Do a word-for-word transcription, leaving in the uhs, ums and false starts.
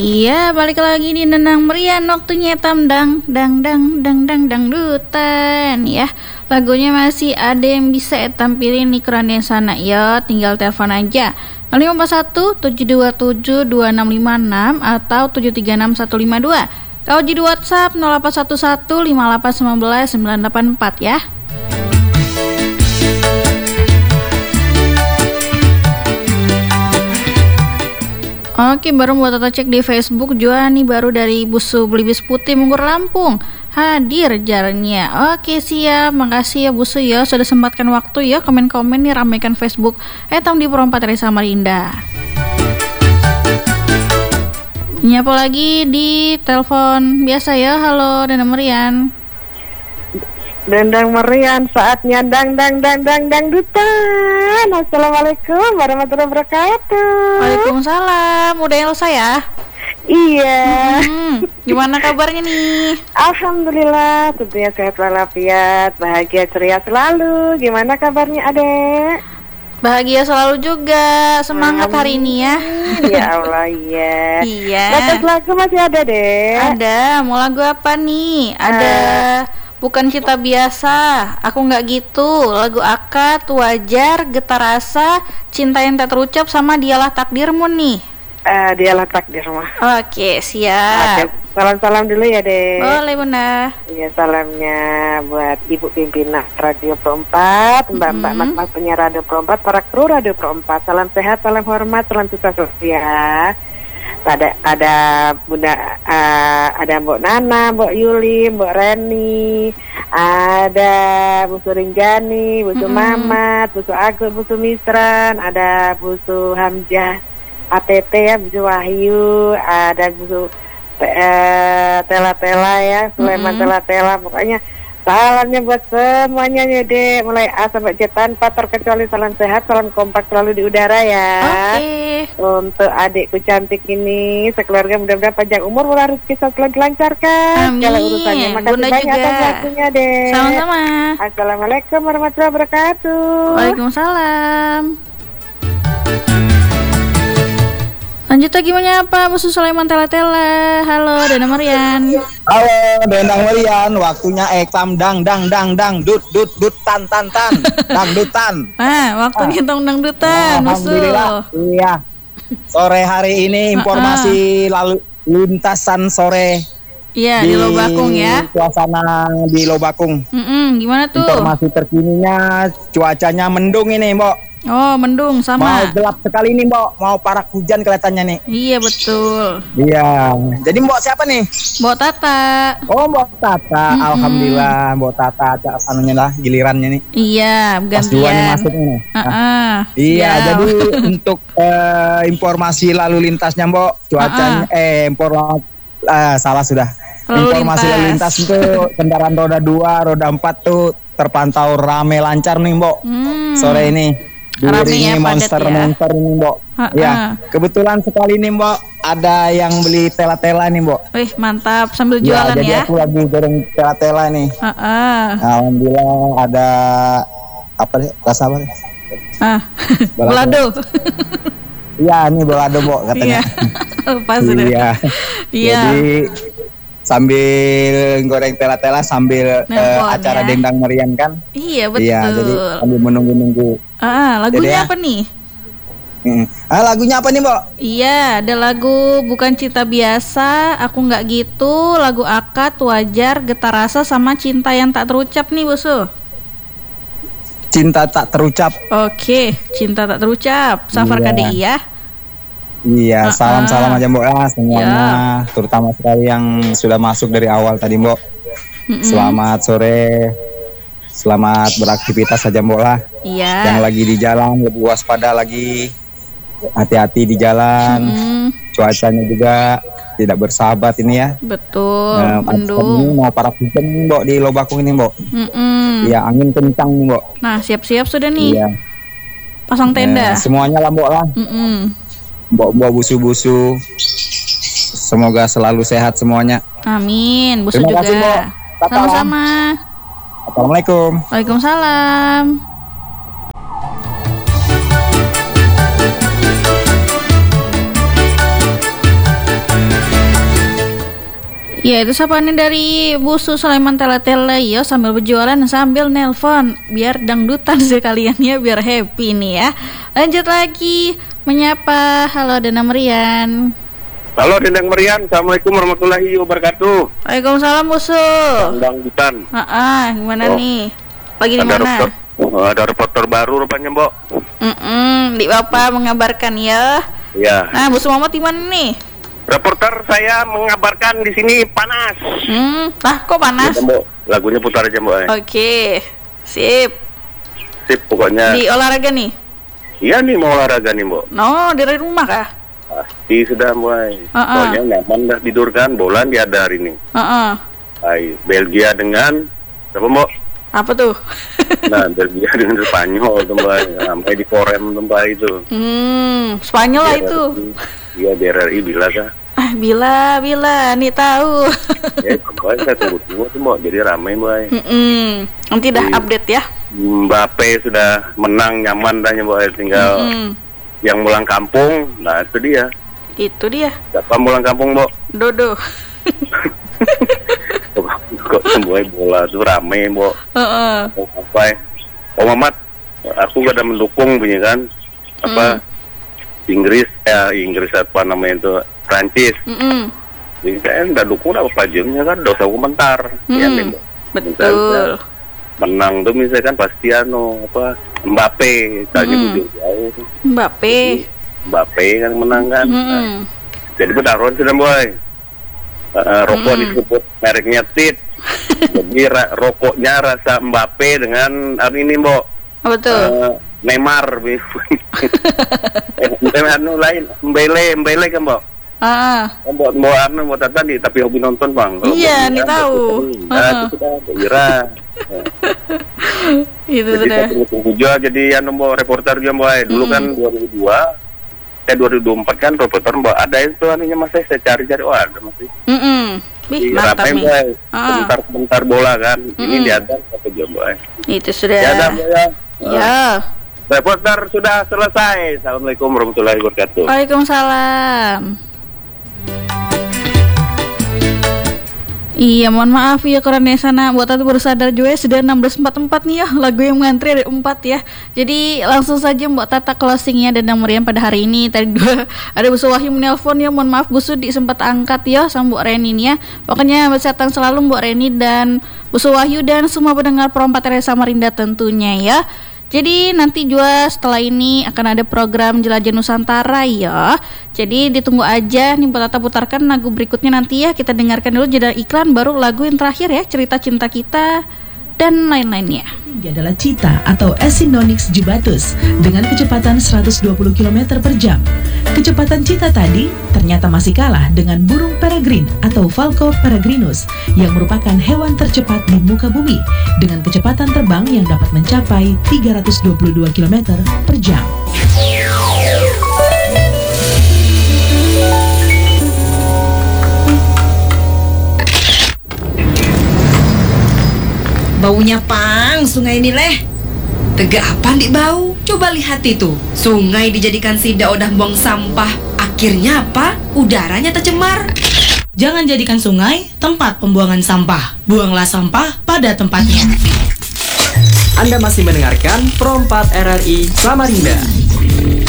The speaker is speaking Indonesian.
Iya, balik lagi di Nendang Merian, waktunya tamdang dang dang dang dang dangdutan ya. Lagunya masih ada yang bisa tampilin di keran yang sana ya, tinggal telepon aja nol lima empat satu tujuh dua tujuh dua enam lima enam atau tujuh tiga enam satu lima dua. Kalau di WhatsApp nol delapan satu satu lima delapan satu sembilan sembilan delapan empat ya. Oke, baru buat Toto cek di Facebook juga nih, baru dari Busu Belibis Putih Munggur Lampung hadir jarnya. Oke, siap, makasih ya Busu ya, sudah sempatkan waktu ya komen-komen nih, ramaikan Facebook Etam di Perempat dari Samarinda. Nyapa lagi di telepon biasa ya. Halo Dana Merian. Dendang Merian, saatnya dang dang dang dang dang dutan. Assalamualaikum warahmatullahi wabarakatuh. Waalaikumsalam. Udah Elsa ya? Iya. Hmm, gimana kabarnya nih? Alhamdulillah, tentunya sehat walafiat, bahagia ceria selalu. Gimana kabarnya Adek? Bahagia selalu juga. Semangat Amin. hari ini ya. Ya Allah, iya. Iya. Batas lagu masih ada deh. Ada. Mau lagu apa nih? Ada. Uh. Bukan Cinta Biasa, Aku Nggak Gitu, lagu Akad, Wajar, Getar Rasa, Cinta Yang Tak Terucap, sama Dialah Takdirmu nih. Uh, dialah takdirmu. Oke, siap. Oke, salam-salam dulu ya deh. Boleh Bunda. Iya, salamnya buat Ibu Pimpinan Radio Pro empat, Mbak-mbak, Mm-hmm. mas-mas penyiar Radio Pro empat, para kru Radio Pro empat. Salam sehat, salam hormat, salam sukses ya. Ada ada Bunda, uh, ada Mbok Nana, Mbok Yuli, Mbok Reni, ada Bu Surinjani, Bu Su Mm-hmm. Mamat, Bu Su Agus, Bu Su Misran, ada Bu Su Hamzah A T T ya, Bu Su Wahyu, ada Bu Su uh, Tela-Tela ya, Sulaiman Mm-hmm. Tela-Tela. Pokoknya salamnya buat semuanya ya deh, mulai A sampai Z tanpa terkecuali. Salam sehat, salam kompak selalu di udara ya. Oke. Untuk adikku cantik ini, sekeluarga mudah-mudahan panjang umur, murah rezeki, selalu dilancarkan segala urusannya. Makasih Bunda banyak juga. atas waktunya deh. Sama-sama. Assalamualaikum warahmatullahi wabarakatuh. Waalaikumsalam. Lanjut lagi menyapa Bu Sulaiman Tela-Tela. Halo Dana Merian. Halo Dendang Merian, waktunya ekam dang dang dang dang dut dut dut tan tan tan dang dutan. Nah, waktunya ah. dangdutan. Alhamdulillah. Iya. Sore hari ini informasi lalu lintasan sore. Iya, di, di Lobakung ya. Suasana di Lobakung. Mm-mm, gimana tuh? Informasi terkininya, cuacanya mendung ini, Mbok. Oh, mendung sama. Mau gelap sekali nih, Mbok. Mau parak hujan kelihatannya nih. Iya, betul. Iya. Jadi Mbok siapa nih? Mbok Tata. Oh, Mbok Tata. Mm-hmm. Alhamdulillah, Mbok Tata anunya lah gilirannya nih. Iya, gantian. Pas dua nih masuknya nih. Uh-uh. Nah, iya, jadi untuk uh, informasi lalu lintasnya, Mbok, cuacanya uh-uh. eh informasi uh, salah sudah. Lalu informasi lintas. Lalu lintas itu kendaraan roda dua, roda empat tuh terpantau rame lancar nih, Mbok. Hmm. Sore ini. Ini monster ya. monster ini, Mbok. Ha-ha. Ya, kebetulan sekali nih, Mbok, ada yang beli tela-tela nih, Mbok. Wih, mantap, sambil jualan ya. Jadi ya. aku lagi goreng tela-tela nih. Heeh. Alhamdulillah ada apa nih? Rasa apa nih? Ah, balado. Iya, ini balado, Mbok, katanya. Iya. Pas sudah. Iya. Iya. Jadi sambil goreng tela-tela sambil uh, acara ya. Dendang Merian kan? Iya, betul. Iya, jadi sambil menunggu-nunggu. Ah, lagunya jadi, apa nih? Hmm. Ah, lagunya apa nih, Mbok? Iya, ada lagu Bukan Cinta Biasa, Aku Nggak Gitu, lagu Akad, Wajar, Getar Rasa, sama Cinta Yang Tak Terucap nih, Busu. Cinta Tak Terucap. Oke, Cinta Tak Terucap. Safar iya. K D I ya. Iya, uh-uh. salam-salam aja, Mbok ya semuanya, yeah. terutama sekali yang sudah masuk dari awal tadi, Mbok. Mm-mm. Selamat sore. Selamat beraktivitas saja, Mbok lah. Iya. Yang lagi di jalan lebih waspada lagi. Hati-hati di jalan. Mm-hmm. Cuacanya juga tidak bersahabat ini ya. Betul. Nah, mendung. Ini mau para hujan, Mbok, di Lobakung ini, Mbok. Iya, angin kencang, Mbok. Nah, siap-siap sudah nih. Iya. Pasang tenda. Nah, semuanya lah, Mbok lah. Mm-mm. Mbok-mbok busu-busu, semoga selalu sehat semuanya. Amin. Busu Terima juga. Kasih, Mbok. Sama-sama. Assalamualaikum. Waalaikumsalam. Ya itu sapaannya dari Busu Sulaiman Tela-Tela ya, sambil berjualan sambil nelpon biar dangdutan sekalian ya, biar happy nih ya. Lanjut lagi menyapa. Halo Dana Merian. Halo Dendang Merian, Assalamualaikum warahmatullahi wabarakatuh. Waalaikumsalam Busu. Dangdutan. Ah, gimana Oh. nih? Lagi di Ada mana? reporter, oh, ada reporter baru rupanya, Mbok. Mm-mm, di Bapak mengabarkan ya. Ya. Nah, Busu Mamat di mana nih? Reporter saya mengabarkan di sini panas. Hmm, lah kok panas? Ya, Mbok. Lagunya putar aja, Mbok. Oke, sip. Sip pokoknya. Di olahraga nih? Iya nih mau olahraga nih, Mbok. No, dari rumah kah? Pasti sudah, Mbok. Uh-uh. Soalnya nyaman dah tidur kan, bola dia ada hari ini. Heeh. Hai, Belgia dengan siapa, Mbok? Apa tuh? Nah, Belgia dengan Spanyol, Mbak. Sampai di Korem, Mbak itu. Hmm, Spanyol lah itu. Iya, D R R I bila kah? Ah, bila, bila, nih tahu. Ya, pokoknya saya tunggu-tunggu tuh, Mbak. Jadi ramai, Mbak. Mm-mm. Nanti dah Iya. update ya. Mbappe sudah menang nyaman dah, Mbak. Tinggal Mm-mm. yang pulang kampung. Nah, itu dia. Itu dia. Siapa pulang kampung, Mbak? Dodo. Kok semua bola tuh ramai, Mbak. Heeh. Oh, apa ya? Oh, Mamat, aku gak ada mendukung punya kan. Apa? Inggris, ya Inggris apa namanya itu? Prancis. Mm-mm. Jadi saya udah dukung apa pajamnya kan, dosa komentar. Ya, Mm. Mbak. Betul. Menang tuh misalkan pasti anu apa Mbappe tadi Mm. bujur jauh. Mbappe. Mbappe kan menang kan. Nah, Mm-mm. jadi benaron sudah boy. Uh, rokok Mm. disebut mereknya Tit. Jadi ra- rokoknya rasa Mbappe dengan anu ini, Mbok. Apa tuh? Uh, Neymar. eh, anu lain, Mbele, Mbele kan, Mbok. Ah. Mbok Mbok anu Mbok tadi tapi hobi nonton, Bang. Kalau Iya, hobi nih kan, tahu. Nah, Heeh. itu sudah Ira. Itu Jadi sudah. saya tunggu-tunggu juga jadi anu Mbok reporter juga, Mbok. Dulu kan dua ribu dua, eh dua ribu empat kan reporter, Mbok. Ada itu anunya Mas, saya cari-cari, oh ada masih. Mm-mm. Bih, Di mantap ramai, nih. Mbok. Ah. Komentar-komentar bola kan. Ini Mm-mm. diadang apa juga, Mbok. Itu sudah. Diadang, Mbok ya. Ya. Reporter sudah selesai. Assalamualaikum warahmatullahi wabarakatuh. Waalaikumsalam. Iya, mohon maaf ya karena sana buat aku baru sadar juga sudah enam belas empat puluh empat nih ya, lagu yang mengantri ada empat ya. Jadi langsung saja Mbak Tata closingnya dan Merian pada hari ini. Tadi dua ada Busu Wahyu menelpon ya, mohon maaf Busu di sempat angkat ya sama Mbak Reni nih ya. Pokoknya kesehatan selalu Mbak Reni dan Busu Wahyu dan semua pendengar Pro empat R Samarinda tentunya ya. Jadi nanti juga setelah ini akan ada program Jelajah Nusantara ya. Jadi ditunggu aja nih buat Tata putarkan lagu berikutnya nanti ya. Kita dengarkan dulu jeda iklan baru lagu yang terakhir ya, Cerita Cinta Kita dan lain-lainnya. Ini adalah Cita atau Asinonyx jubatus dengan kecepatan seratus dua puluh kilometer per jam. Kecepatan Cita tadi ternyata masih kalah dengan burung peregrine atau Falco peregrinus yang merupakan hewan tercepat di muka bumi dengan kecepatan terbang yang dapat mencapai tiga ratus dua puluh dua kilometer per jam. Baunya pang sungai ini leh. Tega apa di bau? Coba lihat itu. Sungai dijadikan sida udah buang sampah. Akhirnya apa? Udaranya tercemar. Jangan jadikan sungai tempat pembuangan sampah. Buanglah sampah pada tempatnya. Anda masih mendengarkan Pro empat R R I Samarinda.